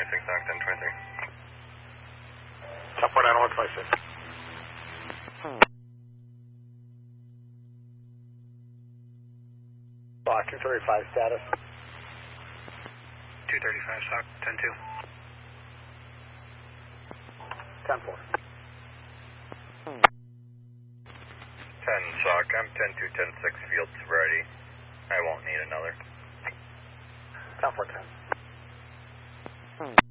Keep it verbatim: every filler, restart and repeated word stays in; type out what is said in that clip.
twenty-six, Sock ten twenty-three. Top four nine one twenty-six. Block two thirty-five status. two thirty-five, Sock ten two. ten four. ten, Sock, I'm ten two, ten six, fields ready. I won't need another. ten four ten.